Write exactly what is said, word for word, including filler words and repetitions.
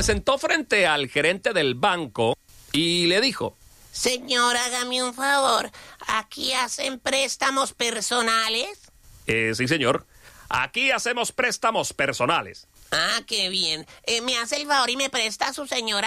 presentó frente al gerente del banco y le dijo: Señor, hágame un favor. ¿Aquí hacen préstamos personales? Eh, sí, señor. Aquí hacemos préstamos personales. Ah, qué bien. Eh, ¿Me hace el favor y me presta a su señora?